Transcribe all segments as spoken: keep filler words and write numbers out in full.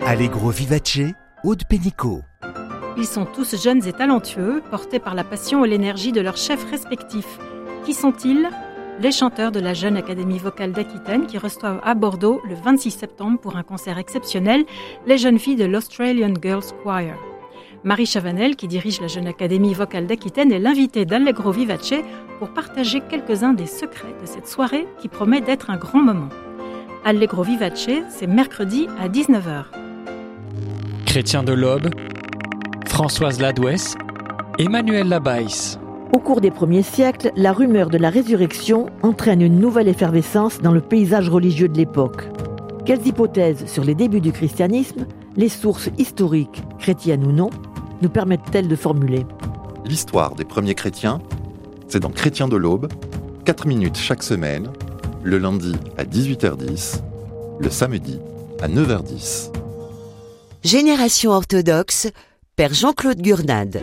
Allegro Vivace, Aude Pénicaud. Ils sont tous jeunes et talentueux, portés par la passion et l'énergie de leurs chefs respectifs. Qui sont-ils ? Les chanteurs de la Jeune Académie Vocale d'Aquitaine qui reçoivent à Bordeaux le vingt-six septembre pour un concert exceptionnel les jeunes filles de l'Australian Girls Choir. Marie Chavanel, qui dirige la Jeune Académie Vocale d'Aquitaine, est l'invitée d'Allegro Vivace pour partager quelques-uns des secrets de cette soirée qui promet d'être un grand moment. Allegro Vivace, c'est mercredi à dix-neuf heures. Chrétien de l'Aube, Françoise Ladouès, Emmanuel Labaisse. Au cours des premiers siècles, la rumeur de la résurrection entraîne une nouvelle effervescence dans le paysage religieux de l'époque. Quelles hypothèses sur les débuts du christianisme, les sources historiques, chrétiennes ou non, nous permettent-elles de formuler ? L'histoire des premiers chrétiens, c'est dans Chrétien de l'Aube, quatre minutes chaque semaine, le lundi à dix-huit heures dix, le samedi à neuf heures dix. Génération orthodoxe, Père Jean-Claude Gurnade.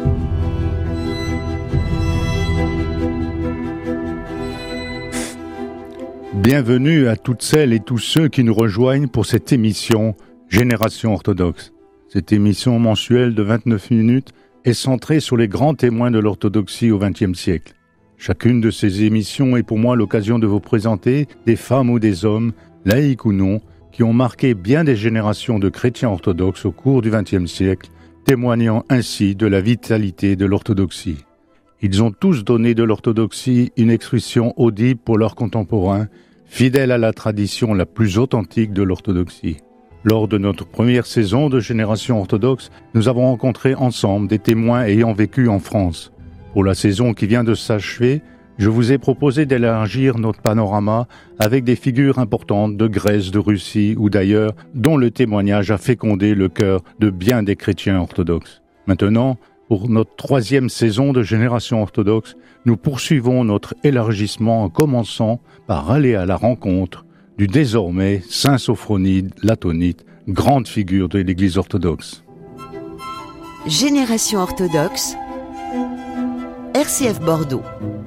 Bienvenue à toutes celles et tous ceux qui nous rejoignent pour cette émission Génération orthodoxe. Cette émission mensuelle de vingt-neuf minutes est centrée sur les grands témoins de l'orthodoxie au vingtième siècle. Chacune de ces émissions est pour moi l'occasion de vous présenter des femmes ou des hommes, laïcs ou non, qui ont marqué bien des générations de chrétiens orthodoxes au cours du vingtième siècle, témoignant ainsi de la vitalité de l'orthodoxie. Ils ont tous donné de l'orthodoxie une expression audible pour leurs contemporains, fidèle à la tradition la plus authentique de l'orthodoxie. Lors de notre première saison de Génération orthodoxe, nous avons rencontré ensemble des témoins ayant vécu en France. Pour la saison qui vient de s'achever, je vous ai proposé d'élargir notre panorama avec des figures importantes de Grèce, de Russie ou d'ailleurs, dont le témoignage a fécondé le cœur de bien des chrétiens orthodoxes. Maintenant, pour notre troisième saison de Génération orthodoxe, nous poursuivons notre élargissement en commençant par aller à la rencontre du désormais Saint Sophronide l'Atonite, grande figure de l'Église orthodoxe. Génération orthodoxe, R C F Bordeaux.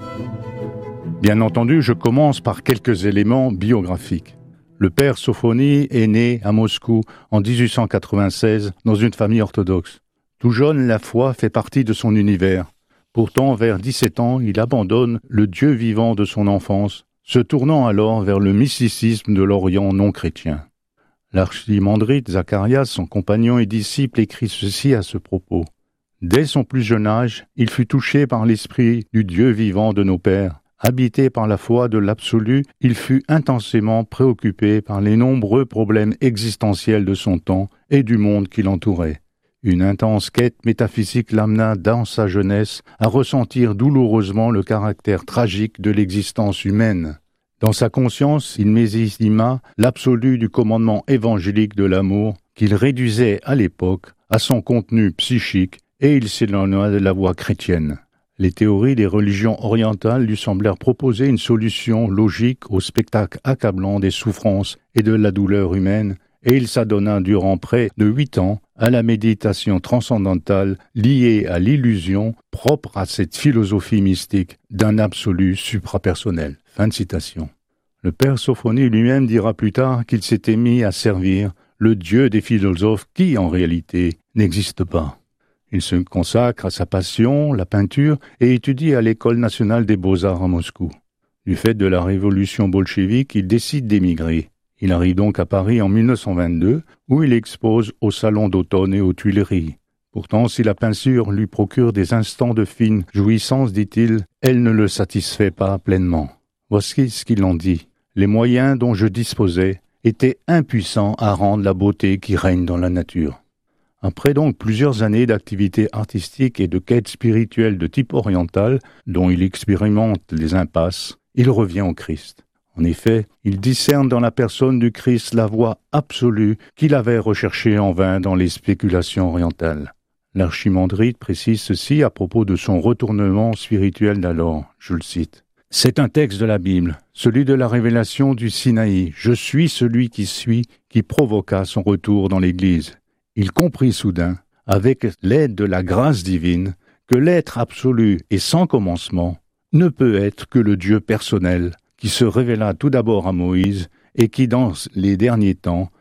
Bien entendu, je commence par quelques éléments biographiques. Le père Sophronie est né à Moscou en dix-huit cent quatre-vingt-seize dans une famille orthodoxe. Tout jeune, la foi fait partie de son univers. Pourtant, vers dix-sept ans, il abandonne le Dieu vivant de son enfance, se tournant alors vers le mysticisme de l'Orient non chrétien. L'archimandrite Zacharias, son compagnon et disciple, écrit ceci à ce propos. « Dès son plus jeune âge, il fut touché par l'esprit du Dieu vivant de nos pères. Habité par la foi de l'absolu, il fut intensément préoccupé par les nombreux problèmes existentiels de son temps et du monde qui l'entourait. Une intense quête métaphysique l'amena dans sa jeunesse à ressentir douloureusement le caractère tragique de l'existence humaine. Dans sa conscience, il mésestima l'absolu du commandement évangélique de l'amour qu'il réduisait à l'époque à son contenu psychique et il s'éloigna de la voie chrétienne. Les théories des religions orientales lui semblèrent proposer une solution logique au spectacle accablant des souffrances et de la douleur humaine, et il s'adonna durant près de huit ans à la méditation transcendantale liée à l'illusion propre à cette philosophie mystique d'un absolu suprapersonnel. Fin de citation. Le père Sophronie lui-même dira plus tard qu'il s'était mis à servir le Dieu des philosophes qui, en réalité, n'existe pas. Il se consacre à sa passion, la peinture, et étudie à l'École nationale des beaux-arts à Moscou. Du fait de la révolution bolchevique, il décide d'émigrer. Il arrive donc à Paris en mille neuf cent vingt-deux, où il expose au Salon d'automne et aux Tuileries. Pourtant, si la peinture lui procure des instants de fine jouissance, dit-il, elle ne le satisfait pas pleinement. Voici ce qu'il en dit. Les moyens dont je disposais étaient impuissants à rendre la beauté qui règne dans la nature. Après donc plusieurs années d'activité artistique et de quête spirituelle de type oriental, dont il expérimente les impasses, il revient au Christ. En effet, il discerne dans la personne du Christ la voie absolue qu'il avait recherchée en vain dans les spéculations orientales. L'archimandrite précise ceci à propos de son retournement spirituel d'alors, je le cite. « C'est un texte de la Bible, celui de la révélation du Sinaï. Je suis celui qui suis, qui provoqua son retour dans l'Église. Il comprit soudain, avec l'aide de la grâce divine, que l'être absolu et sans commencement ne peut être que le Dieu personnel qui se révéla tout d'abord à Moïse et qui, dans les derniers temps,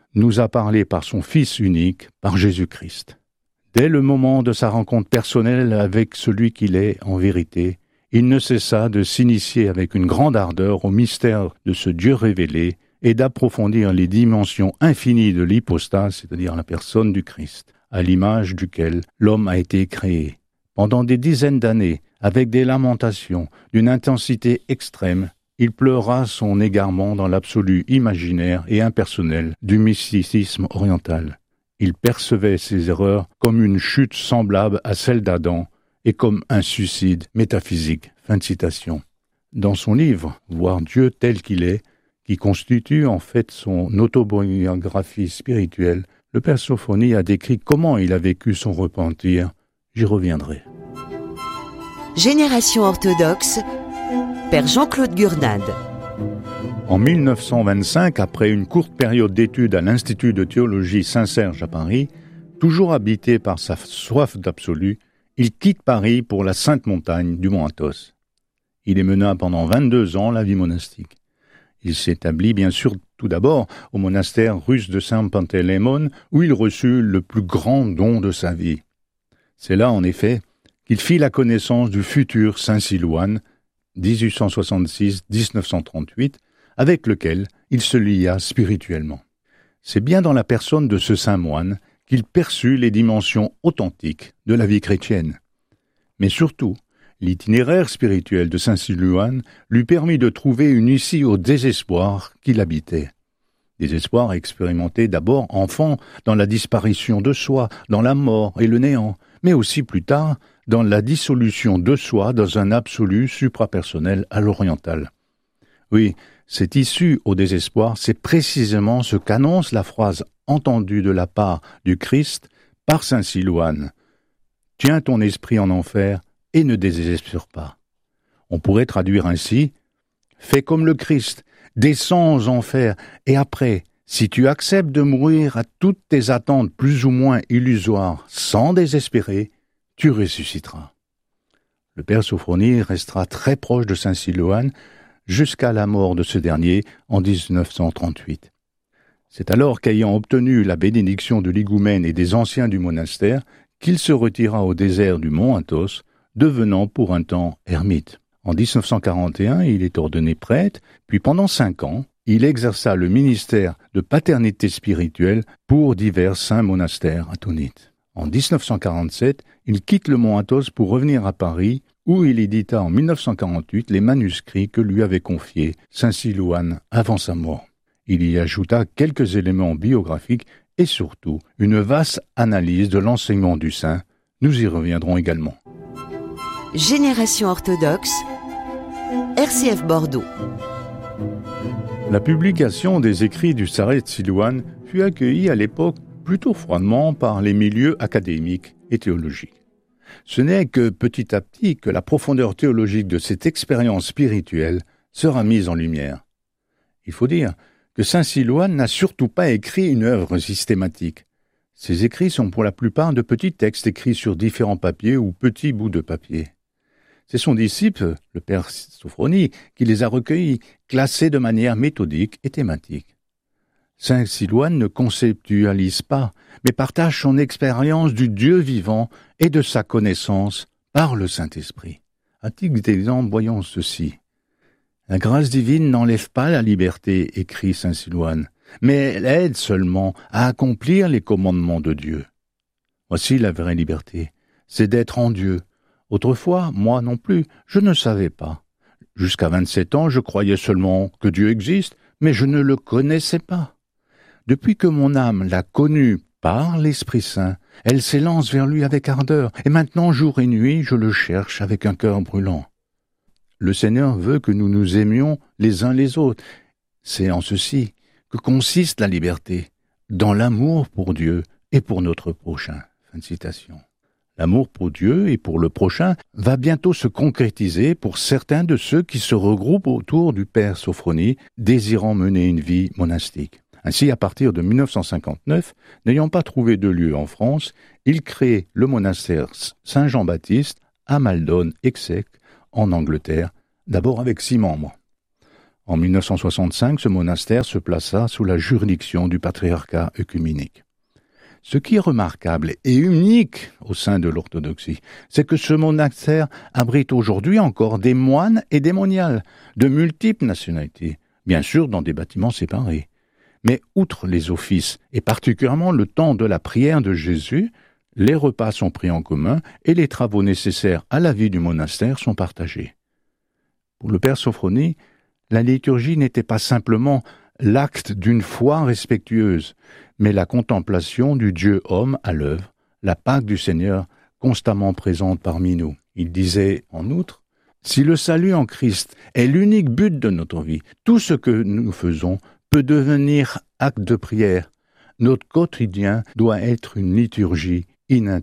nous a parlé par son Fils unique, par Jésus-Christ. Dès le moment de sa rencontre personnelle avec celui qu'il est en vérité, il ne cessa de s'initier avec une grande ardeur au mystère de ce Dieu révélé et d'approfondir les dimensions infinies de l'hypostase, c'est-à-dire la personne du Christ, à l'image duquel l'homme a été créé. Pendant des dizaines d'années, avec des lamentations d'une intensité extrême, il pleura son égarement dans l'absolu imaginaire et impersonnel du mysticisme oriental. Il percevait ses erreurs comme une chute semblable à celle d'Adam et comme un suicide métaphysique. Fin de citation. Dans son livre « Voir Dieu tel qu'il est », qui constitue en fait son autobiographie spirituelle, le père Sophonie a décrit comment il a vécu son repentir. J'y reviendrai. Génération orthodoxe, père Jean-Claude Gurnade. En mille neuf cent vingt-cinq, après une courte période d'études à l'Institut de théologie Saint-Serge à Paris, toujours habité par sa soif d'absolu, il quitte Paris pour la sainte montagne du Mont Athos. Il y mena pendant vingt-deux ans la vie monastique. Il s'établit bien sûr tout d'abord au monastère russe de Saint-Pantélémon, où il reçut le plus grand don de sa vie. C'est là, en effet, qu'il fit la connaissance du futur Saint Silouane, dix-huit cent soixante-six à dix-neuf cent trente-huit, avec lequel il se lia spirituellement. C'est bien dans la personne de ce saint moine qu'il perçut les dimensions authentiques de la vie chrétienne. Mais surtout, l'itinéraire spirituel de saint Silouane lui permit de trouver une issue au désespoir qu'il habitait. Désespoir expérimenté d'abord enfant dans la disparition de soi, dans la mort et le néant, mais aussi plus tard dans la dissolution de soi dans un absolu suprapersonnel à l'oriental. Oui, cette issue au désespoir, c'est précisément ce qu'annonce la phrase entendue de la part du Christ par saint Silouane. « Tiens ton esprit en enfer et ne désespère pas. » On pourrait traduire ainsi « Fais comme le Christ, descends aux enfers, et après, si tu acceptes de mourir à toutes tes attentes plus ou moins illusoires, sans désespérer, tu ressusciteras. » Le père Sophonie restera très proche de saint Silouane jusqu'à la mort de ce dernier en dix-neuf cent trente-huit. C'est alors qu'ayant obtenu la bénédiction de l'higoumène et des anciens du monastère, qu'il se retira au désert du Mont Athos, devenant pour un temps ermite. En dix-neuf cent quarante et un, il est ordonné prêtre, puis pendant cinq ans, il exerça le ministère de paternité spirituelle pour divers saints monastères attonites. En dix-neuf cent quarante-sept, il quitte le Mont Athos pour revenir à Paris, où il édita en mille neuf cent quarante-huit les manuscrits que lui avait confiés saint Silouane avant sa mort. Il y ajouta quelques éléments biographiques et surtout une vaste analyse de l'enseignement du saint. Nous y reviendrons également. Génération orthodoxe, R C F Bordeaux. La publication des écrits du Saret Silouane fut accueillie à l'époque plutôt froidement par les milieux académiques et théologiques. Ce n'est que petit à petit que la profondeur théologique de cette expérience spirituelle sera mise en lumière. Il faut dire que saint Silouane n'a surtout pas écrit une œuvre systématique. Ses écrits sont pour la plupart de petits textes écrits sur différents papiers ou petits bouts de papier. C'est son disciple, le père Sophonie, qui les a recueillis, classés de manière méthodique et thématique. Saint Silouane ne conceptualise pas, mais partage son expérience du Dieu vivant et de sa connaissance par le Saint-Esprit. À titre d'exemple, voyons ceci. La grâce divine n'enlève pas la liberté, écrit saint Silouane, mais elle aide seulement à accomplir les commandements de Dieu. Voici la vraie liberté, c'est d'être en Dieu. Autrefois, moi non plus, je ne savais pas. Jusqu'à vingt-sept ans, je croyais seulement que Dieu existe, mais je ne le connaissais pas. Depuis que mon âme l'a connu par l'Esprit Saint, elle s'élance vers lui avec ardeur, et maintenant, jour et nuit, je le cherche avec un cœur brûlant. Le Seigneur veut que nous nous aimions les uns les autres. C'est en ceci que consiste la liberté, dans l'amour pour Dieu et pour notre prochain. Fin de citation. L'amour pour Dieu et pour le prochain va bientôt se concrétiser pour certains de ceux qui se regroupent autour du père Sophonie, désirant mener une vie monastique. Ainsi, à partir de mille neuf cent cinquante-neuf, n'ayant pas trouvé de lieu en France, il crée le monastère Saint-Jean-Baptiste à Maldon, Exec, en Angleterre, d'abord avec six membres. En mille neuf cent soixante-cinq, ce monastère se plaça sous la juridiction du patriarcat œcuménique. Ce qui est remarquable et unique au sein de l'orthodoxie, c'est que ce monastère abrite aujourd'hui encore des moines et des moniales de multiples nationalités, bien sûr dans des bâtiments séparés. Mais outre les offices, et particulièrement le temps de la prière de Jésus, les repas sont pris en commun et les travaux nécessaires à la vie du monastère sont partagés. Pour le père Sophronie, la liturgie n'était pas simplement l'acte d'une foi respectueuse, mais la contemplation du Dieu-homme à l'œuvre, la Pâque du Seigneur constamment présente parmi nous. Il disait en outre, « Si le salut en Christ est l'unique but de notre vie, tout ce que nous faisons peut devenir acte de prière. Notre quotidien doit être une liturgie ininterrompue. »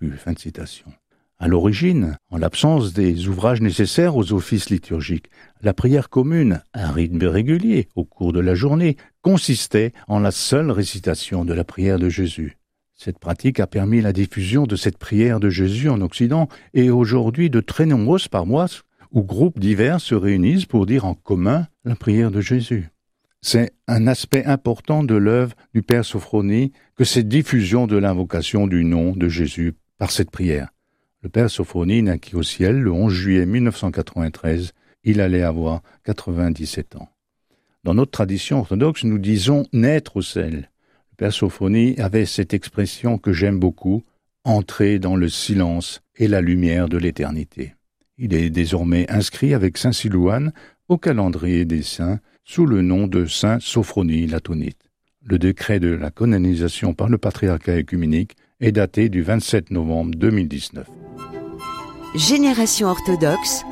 Fin de citation. À l'origine, en l'absence des ouvrages nécessaires aux offices liturgiques, la prière commune, à rythme régulier au cours de la journée, consistait en la seule récitation de la prière de Jésus. Cette pratique a permis la diffusion de cette prière de Jésus en Occident et aujourd'hui de très nombreuses paroisses où groupes divers se réunissent pour dire en commun la prière de Jésus. C'est un aspect important de l'œuvre du Père Sophronie que cette diffusion de l'invocation du nom de Jésus par cette prière. Le Père Sophronie naquit au ciel le onze juillet mille neuf cent quatre-vingt-treize. Il allait avoir quatre-vingt-dix-sept ans. Dans notre tradition orthodoxe, nous disons « naître au ciel ». Le Père Sophronie avait cette expression que j'aime beaucoup, « entrer dans le silence et la lumière de l'éternité ». Il est désormais inscrit avec saint Silouane au calendrier des saints sous le nom de saint Sophronie latonite. Le décret de la canonisation par le patriarcat œcuménique est daté du vingt-sept novembre deux mille dix-neuf. Génération orthodoxe,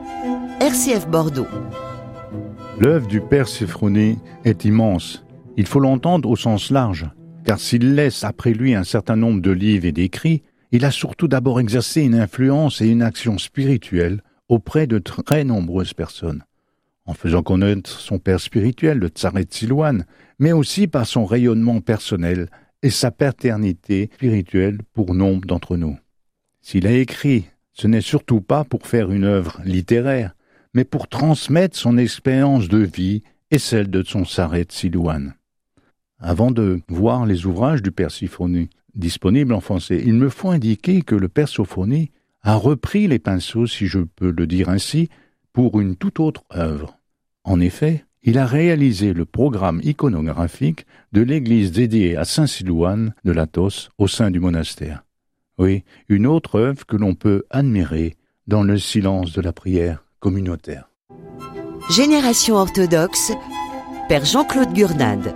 R C F Bordeaux. L'œuvre du Père Sophronie est immense. Il faut l'entendre au sens large, car s'il laisse après lui un certain nombre de livres et d'écrits, il a surtout d'abord exercé une influence et une action spirituelle auprès de très nombreuses personnes, en faisant connaître son père spirituel, le Tsaret Silouane, mais aussi par son rayonnement personnel et sa paternité spirituelle pour nombre d'entre nous. S'il a écrit, ce n'est surtout pas pour faire une œuvre littéraire, mais pour transmettre son expérience de vie et celle de son Tsaret Silouane. Avant de voir les ouvrages du Père Sophronie disponibles en français, il me faut indiquer que le Père Sophronie a repris les pinceaux, si je peux le dire ainsi, pour une toute autre œuvre. En effet, il a réalisé le programme iconographique de l'église dédiée à saint Silouane de Latos au sein du monastère. Oui, une autre œuvre que l'on peut admirer dans le silence de la prière communautaire. Génération orthodoxe, Père Jean-Claude Gurnade.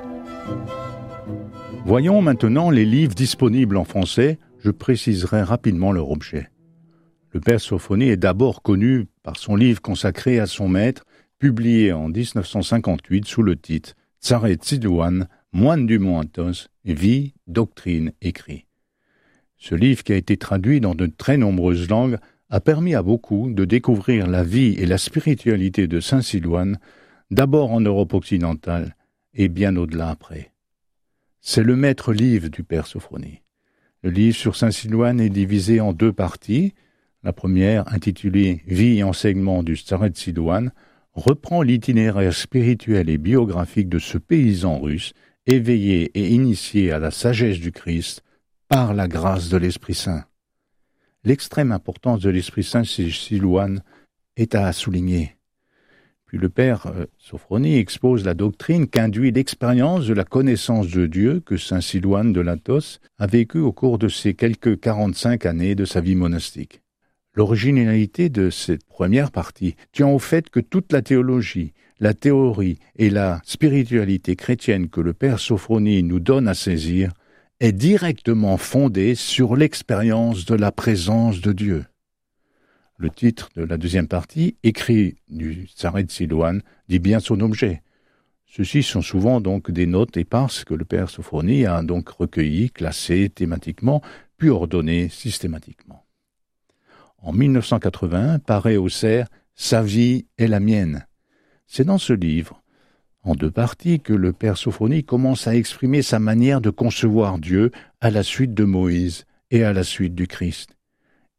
Voyons maintenant les livres disponibles en français, je préciserai rapidement leur objet. Le Père Sophronie est d'abord connu par son livre consacré à son maître, publié en dix-neuf cent cinquante-huit sous le titre « Tsaret Silouane, moine du Mont Athos, vie, doctrine, écrit ». Ce livre, qui a été traduit dans de très nombreuses langues, a permis à beaucoup de découvrir la vie et la spiritualité de saint Silouane, d'abord en Europe occidentale et bien au-delà après. C'est le maître livre du Père Sophronie. Le livre sur saint Silouane est divisé en deux parties. La première, intitulée « Vie et enseignement du Tsaret Silouane », reprend l'itinéraire spirituel et biographique de ce paysan russe, éveillé et initié à la sagesse du Christ par la grâce de l'Esprit Saint. L'extrême importance de l'Esprit Saint chez Silouane est à souligner. Puis le Père euh, Sophronie expose la doctrine qu'induit l'expérience de la connaissance de Dieu que saint Silouane de Latos a vécu au cours de ces quelques quarante-cinq années de sa vie monastique. L'originalité de cette première partie tient au fait que toute la théologie, la théorie et la spiritualité chrétienne que le Père Sophronie nous donne à saisir est directement fondée sur l'expérience de la présence de Dieu. Le titre de la deuxième partie, écrit du Tsaret Silouane, dit bien son objet. Ceux-ci sont souvent donc des notes éparses que le Père Sophronie a donc recueillies, classées thématiquement, puis ordonnées systématiquement. En mille neuf cent quatre-vingt-un, paraît au Cerf « Sa vie est la mienne ». C'est dans ce livre, en deux parties, que le Père Sophronie commence à exprimer sa manière de concevoir Dieu à la suite de Moïse et à la suite du Christ.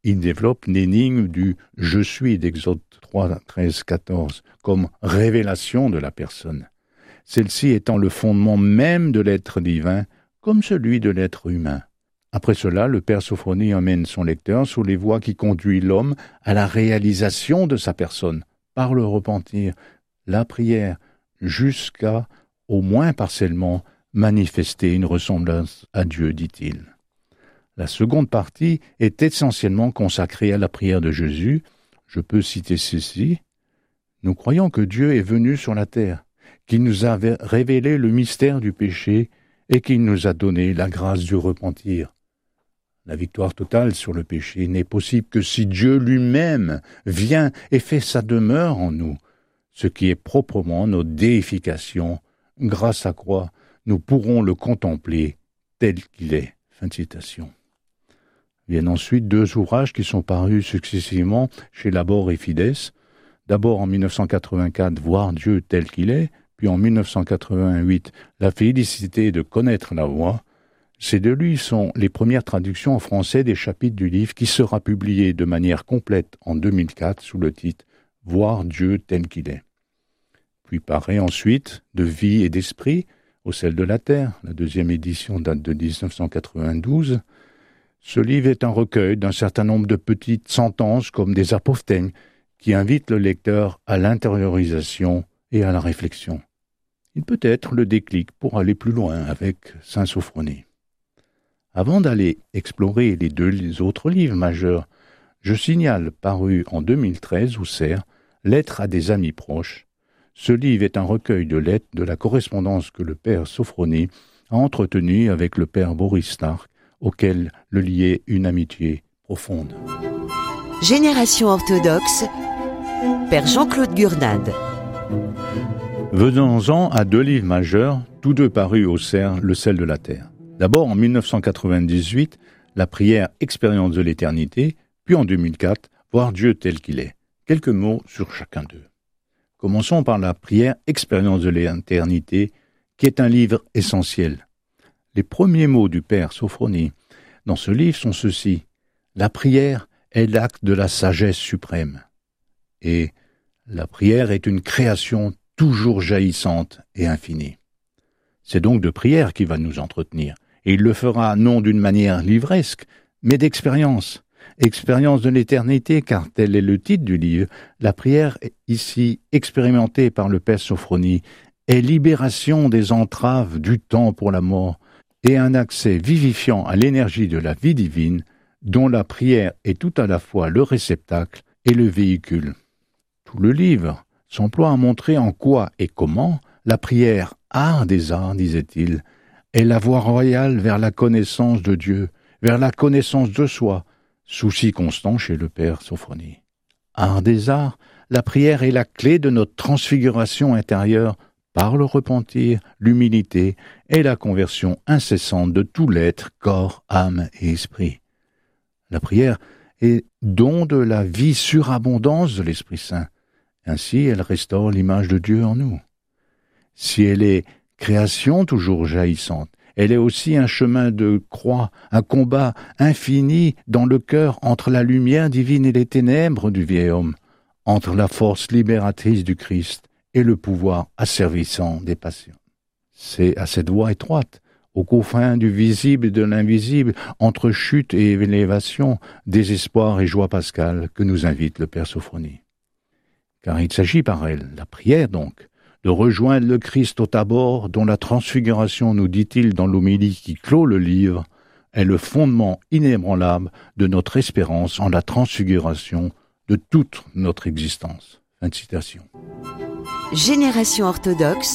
il développe l'énigme du « je suis » d'Exode trois, treize, quatorze, comme révélation de la personne. Celle-ci étant le fondement même de l'être divin, comme celui de l'être humain. Après cela, le Père Sophronie emmène son lecteur sur les voies qui conduisent l'homme à la réalisation de sa personne, par le repentir, la prière, jusqu'à, au moins partiellement, manifester une ressemblance à Dieu, dit-il. La seconde partie est essentiellement consacrée à la prière de Jésus. Je peux citer ceci. Nous croyons que Dieu est venu sur la terre, qu'il nous a révélé le mystère du péché et qu'il nous a donné la grâce du repentir. La victoire totale sur le péché n'est possible que si Dieu lui-même vient et fait sa demeure en nous, ce qui est proprement notre déification. Grâce à quoi nous pourrons le contempler tel qu'il est. Fin de citation. Viennent ensuite deux ouvrages qui sont parus successivement chez Labor et Fides. D'abord en mille neuf cent quatre-vingt-quatre, Voir Dieu tel qu'il est, puis en mille neuf cent quatre-vingt-huit, La félicité de connaître la voie. Ces deux livres sont les premières traductions en français des chapitres du livre qui sera publié de manière complète en deux mille quatre sous le titre « Voir Dieu tel qu'il est ». Puis paraît ensuite « De vie et d'esprit » au sel de la terre. La deuxième édition date de dix-neuf cent quatre-vingt-douze. Ce livre est un recueil d'un certain nombre de petites sentences comme des apophthegmes qui invitent le lecteur à l'intériorisation et à la réflexion. Il peut être le déclic pour aller plus loin avec Saint Sophronie. Avant d'aller explorer les deux autres livres majeurs, je signale, paru en deux mille treize au Cerf, Lettres à des amis proches. Ce livre est un recueil de lettres de la correspondance que le père Sophronie a entretenue avec le père Boris Stark, auquel le liait une amitié profonde. Génération orthodoxe, Père Jean-Claude Gurnade. Venons-en à deux livres majeurs, tous deux parus au Cerf, Le sel de la terre. D'abord en mille neuf cent quatre-vingt-dix-huit, La prière expérience de l'éternité, puis en deux mille quatre, Voir Dieu tel qu'il est. Quelques mots sur chacun d'eux. Commençons par la prière expérience de l'éternité, qui est un livre essentiel. Les premiers mots du père Sophronie dans ce livre sont ceux-ci. La prière est l'acte de la sagesse suprême. Et la prière est une création toujours jaillissante et infinie. C'est donc de prière qu'il va nous entretenir. Et il le fera non d'une manière livresque, mais d'expérience. Expérience de l'éternité, car tel est le titre du livre. La prière, ici expérimentée par le père Sophronie, est libération des entraves du temps pour la mort, et un accès vivifiant à l'énergie de la vie divine, dont la prière est tout à la fois le réceptacle et le véhicule. Tout le livre s'emploie à montrer en quoi et comment la prière, art des arts, disait-il, est la voie royale vers la connaissance de Dieu, vers la connaissance de soi, souci constant chez le père Sophronie. Art des arts, la prière est la clé de notre transfiguration intérieure par le repentir, l'humilité et la conversion incessante de tout l'être, corps, âme et esprit. La prière est don de la vie surabondance de l'Esprit Saint. Ainsi, elle restaure l'image de Dieu en nous. Si elle est création toujours jaillissante, elle est aussi un chemin de croix, un combat infini dans le cœur entre la lumière divine et les ténèbres du vieil homme, entre la force libératrice du Christ et le pouvoir asservissant des passions. C'est à cette voie étroite, aux confins du visible et de l'invisible, entre chute et élévation, désespoir et joie pascale, que nous invite le père Sophronie. Car il s'agit par elle, la prière donc, de rejoindre le Christ au Tabor, dont la transfiguration, nous dit-il dans l'homélie qui clôt le livre, est le fondement inébranlable de notre espérance en la transfiguration de toute notre existence. Fin de citation. Génération orthodoxe,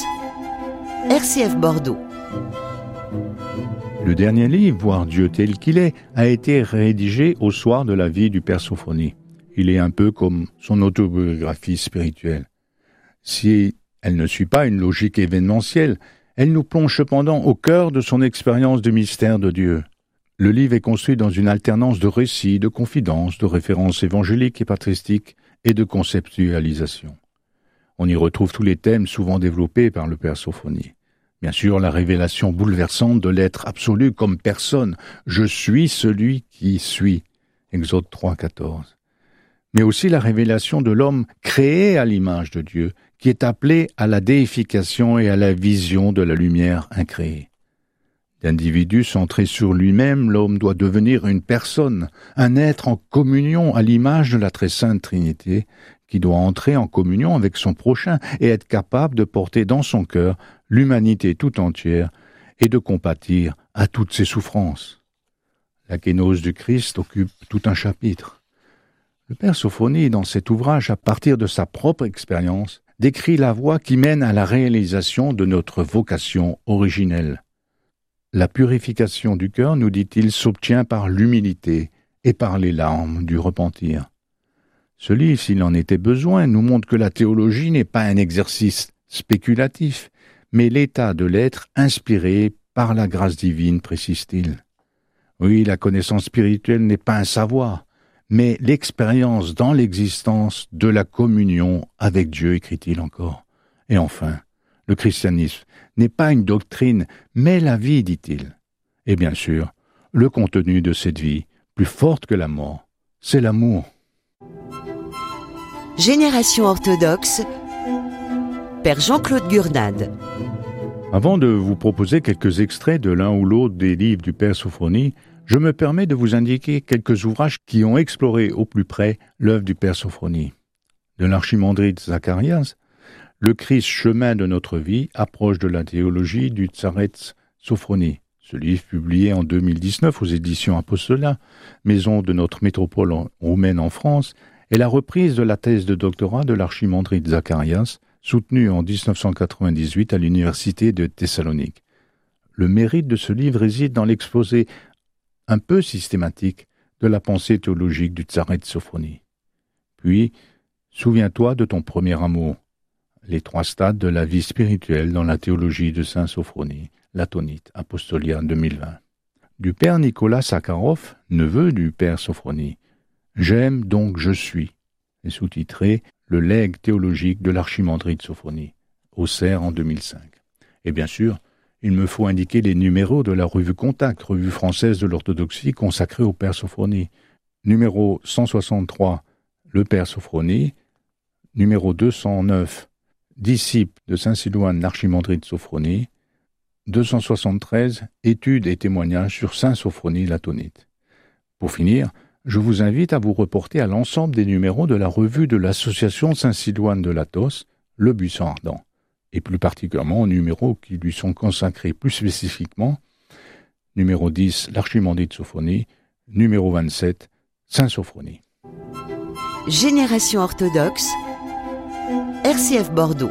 R C F Bordeaux. Le dernier livre, Voir Dieu tel qu'il est, a été rédigé au soir de la vie du père Sophronie. Il est un peu comme son autobiographie spirituelle. Si elle ne suit pas une logique événementielle, elle nous plonge cependant au cœur de son expérience du mystère de Dieu. Le livre est construit dans une alternance de récits, de confidences, de références évangéliques et patristiques et de conceptualisation. On y retrouve tous les thèmes souvent développés par le père Sophronie. Bien sûr, la révélation bouleversante de l'être absolu comme personne. Je suis celui qui suis. Exode trois, quatorze. Mais aussi la révélation de l'homme créé à l'image de Dieu, qui est appelé à la déification et à la vision de la lumière incréée. D'individu centré sur lui-même, l'homme doit devenir une personne, un être en communion à l'image de la très sainte Trinité, qui doit entrer en communion avec son prochain et être capable de porter dans son cœur l'humanité tout entière et de compatir à toutes ses souffrances. La kénose du Christ occupe tout un chapitre. Le Père Sophonie, dans cet ouvrage, à partir de sa propre expérience, décrit la voie qui mène à la réalisation de notre vocation originelle. La purification du cœur, nous dit-il, s'obtient par l'humilité et par les larmes du repentir. Ce livre, s'il en était besoin, nous montre que la théologie n'est pas un exercice spéculatif, mais l'état de l'être inspiré par la grâce divine, précise-t-il. Oui, la connaissance spirituelle n'est pas un savoir, mais l'expérience dans l'existence de la communion avec Dieu, écrit-il encore. Et enfin, le christianisme n'est pas une doctrine, mais la vie, dit-il. Et bien sûr, le contenu de cette vie, plus forte que la mort, c'est l'amour. Génération orthodoxe, Père Jean-Claude Gurnade. Avant de vous proposer quelques extraits de l'un ou l'autre des livres du Père Sophonie, je me permets de vous indiquer quelques ouvrages qui ont exploré au plus près l'œuvre du Père Sophonie. De l'archimandrite Zacharias, Le Christ, chemin de notre vie, approche de la théologie du Tsaretz Sophonie. Ce livre, publié en deux mille dix-neuf aux éditions Apostolat, maison de notre métropole roumaine en France, est la reprise de la thèse de doctorat de l'archimandrite Zacharias, soutenue en dix-neuf cent quatre-vingt-dix-huit à l'université de Thessalonique. Le mérite de ce livre réside dans l'exposé un peu systématique de la pensée théologique du Tsaretz Sophonie. Puis, souviens-toi de ton premier amour, les trois stades de la vie spirituelle dans la théologie de saint Sophonie, Latonite, Apostolia deux mille vingt. Du père Nicolas Sakharov, neveu du père Sophonie, J'aime donc je suis, est sous-titré Le legs théologique de l'archimandrite Sophonie, Auxerre en deux mille cinq. Et bien sûr, il me faut indiquer les numéros de la revue Contact, revue française de l'orthodoxie consacrée au Père Sophonie. Numéro cent soixante-trois, Le Père Sophonie. Numéro deux cent neuf, Disciple de saint Silouane, l'archimandrite Sophonie. deux cent soixante-treize, Études et témoignages sur saint Sophonie Latonite. Pour finir, je vous invite à vous reporter à l'ensemble des numéros de la revue de l'association Saint-Silouane de Latos, Le Buisson Ardent, et plus particulièrement aux numéros qui lui sont consacrés plus spécifiquement, numéro dix, l'Archimandrite Sophonie, numéro vingt-sept, Saint Sophonie. Génération orthodoxe, R C F Bordeaux.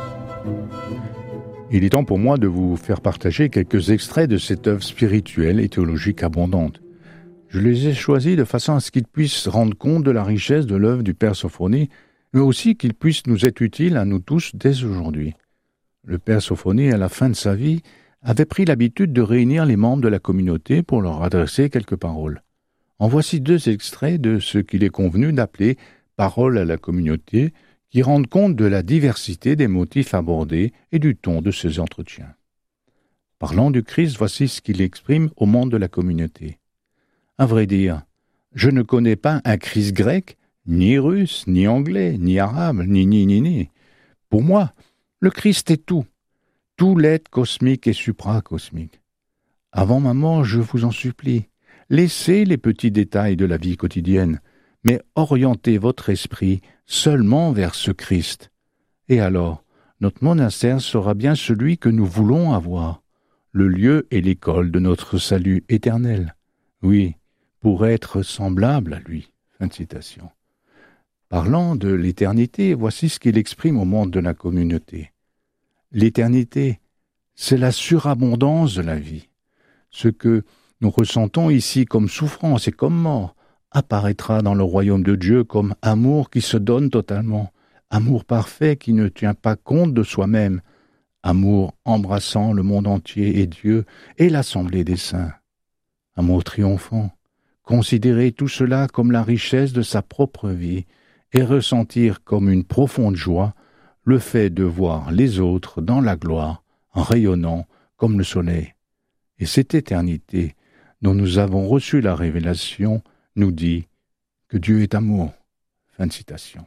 Il est temps pour moi de vous faire partager quelques extraits de cette œuvre spirituelle et théologique abondante. Je les ai choisis de façon à ce qu'ils puissent rendre compte de la richesse de l'œuvre du Père Sophonie, mais aussi qu'ils puissent nous être utiles à nous tous dès aujourd'hui. Le Père Sophonie, à la fin de sa vie, avait pris l'habitude de réunir les membres de la communauté pour leur adresser quelques paroles. En voici deux extraits de ce qu'il est convenu d'appeler « paroles à la communauté », qui rendent compte de la diversité des motifs abordés et du ton de ces entretiens. Parlant du Christ, voici ce qu'il exprime au monde de la communauté. À vrai dire, je ne connais pas un Christ grec, ni russe, ni anglais, ni arabe, ni ni ni ni. Pour moi, le Christ est tout, tout l'être cosmique et supracosmique. Avant ma mort, je vous en supplie, laissez les petits détails de la vie quotidienne, mais orientez votre esprit seulement vers ce Christ. Et alors, notre monastère sera bien celui que nous voulons avoir, le lieu et l'école de notre salut éternel. Oui, pour être semblable à lui. Fin de citation. Parlant de l'éternité, voici ce qu'il exprime au monde de la communauté. L'éternité, c'est la surabondance de la vie. Ce que nous ressentons ici comme souffrance et comme mort apparaîtra dans le royaume de Dieu comme amour qui se donne totalement, amour parfait qui ne tient pas compte de soi-même, amour embrassant le monde entier et Dieu et l'assemblée des saints. Amour triomphant, considérer tout cela comme la richesse de sa propre vie et ressentir comme une profonde joie le fait de voir les autres dans la gloire, en rayonnant comme le soleil. Et cette éternité dont nous avons reçu la révélation nous dit que Dieu est amour. Fin de citation.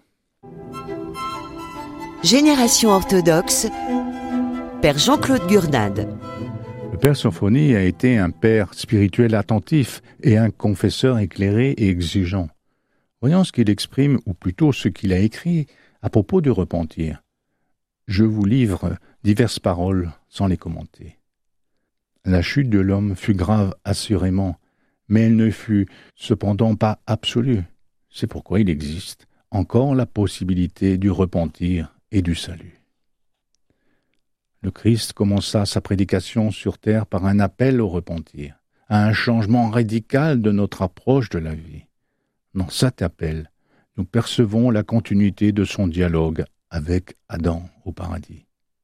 Génération orthodoxe, Père Jean-Claude Gurnade. Le Père Sophonie a été un père spirituel attentif et un confesseur éclairé et exigeant. Voyons ce qu'il exprime, ou plutôt ce qu'il a écrit à propos du repentir. Je vous livre diverses paroles sans les commenter. La chute de l'homme fut grave assurément, mais elle ne fut cependant pas absolue. C'est pourquoi il existe encore la possibilité du repentir et du salut. Le Christ commença sa prédication sur terre par un appel au repentir, à un changement radical de notre approche de la vie. Dans cet appel, nous percevons la continuité de son dialogue avec Adam au paradis.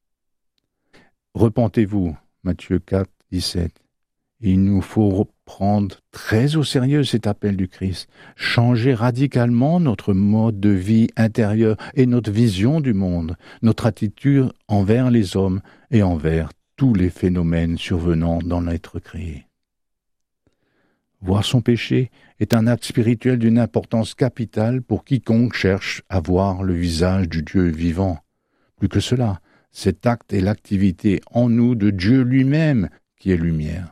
Repentez-vous, Matthieu quatre, dix-sept. Il nous faut prendre très au sérieux cet appel du Christ, changer radicalement notre mode de vie intérieur et notre vision du monde, notre attitude envers les hommes et envers tous les phénomènes survenant dans l'être créé. Voir son péché est un acte spirituel d'une importance capitale pour quiconque cherche à voir le visage du Dieu vivant. Plus que cela, cet acte est l'activité en nous de Dieu lui-même qui est lumière.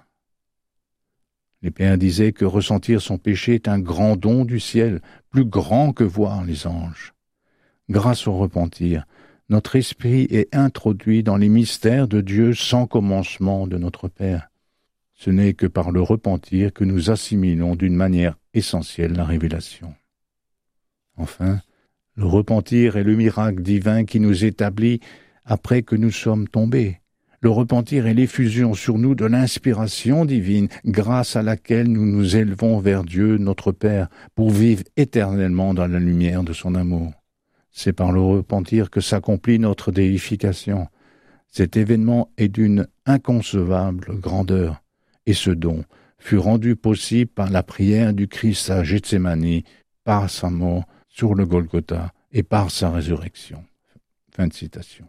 Les pères disaient que ressentir son péché est un grand don du ciel, plus grand que voir les anges. Grâce au repentir, notre esprit est introduit dans les mystères de Dieu sans commencement de notre Père. Ce n'est que par le repentir que nous assimilons d'une manière essentielle la révélation. Enfin, le repentir est le miracle divin qui nous établit après que nous sommes tombés. Le repentir est l'effusion sur nous de l'inspiration divine, grâce à laquelle nous nous élevons vers Dieu, notre Père, pour vivre éternellement dans la lumière de son amour. C'est par le repentir que s'accomplit notre déification. Cet événement est d'une inconcevable grandeur, et ce don fut rendu possible par la prière du Christ à Gethsémani, par sa mort sur le Golgotha et par sa résurrection. Fin de citation.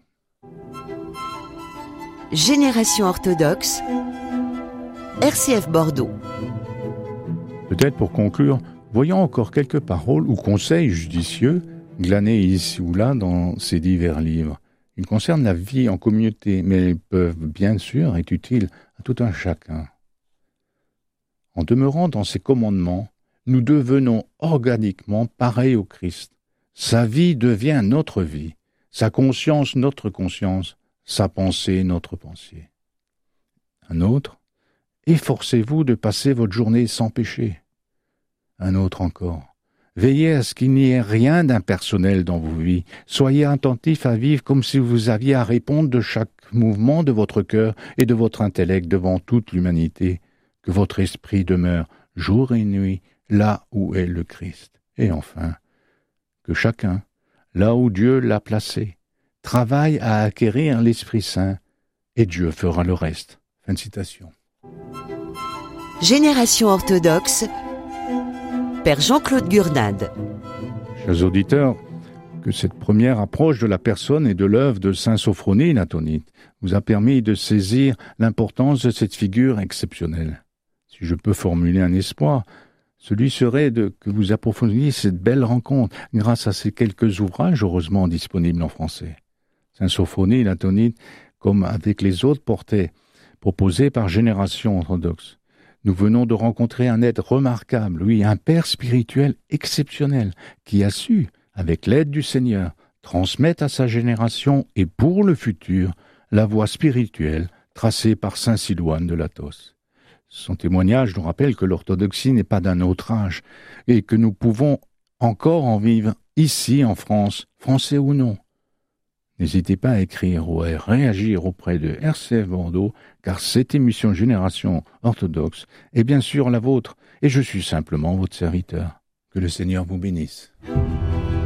Génération orthodoxe, R C F Bordeaux. Peut-être pour conclure, voyons encore quelques paroles ou conseils judicieux glanés ici ou là dans ces divers livres. Ils concernent la vie en communauté, mais ils peuvent bien sûr être utiles à tout un chacun. En demeurant dans ces commandements, nous devenons organiquement pareils au Christ. Sa vie devient notre vie, sa conscience notre conscience, sa pensée notre pensée. Un autre, efforcez-vous de passer votre journée sans péché. Un autre encore, veillez à ce qu'il n'y ait rien d'impersonnel dans vos vies. Soyez attentifs à vivre comme si vous aviez à répondre de chaque mouvement de votre cœur et de votre intellect devant toute l'humanité. Que votre esprit demeure jour et nuit là où est le Christ. Et enfin, que chacun, là où Dieu l'a placé, travaille à acquérir l'Esprit Saint, et Dieu fera le reste. Fin de citation. Génération orthodoxe, Père Jean-Claude Gurnade. Chers auditeurs, que cette première approche de la personne et de l'œuvre de saint Sophronie l'Atonite vous a permis de saisir l'importance de cette figure exceptionnelle. Si je peux formuler un espoir, celui serait de, que vous approfondiez cette belle rencontre grâce à ces quelques ouvrages heureusement disponibles en français. Saint Sophronie l'Atonite, comme avec les autres portraits proposés par Génération orthodoxe. Nous venons de rencontrer un être remarquable, oui, un père spirituel exceptionnel, qui a su, avec l'aide du Seigneur, transmettre à sa génération et pour le futur la voie spirituelle tracée par saint Silouane de Latos. Son témoignage nous rappelle que l'orthodoxie n'est pas d'un autre âge et que nous pouvons encore en vivre ici en France, français ou non. N'hésitez pas à écrire ou à réagir auprès de R C F Bordeaux, car cette émission Génération orthodoxe est bien sûr la vôtre, et je suis simplement votre serviteur. Que le Seigneur vous bénisse.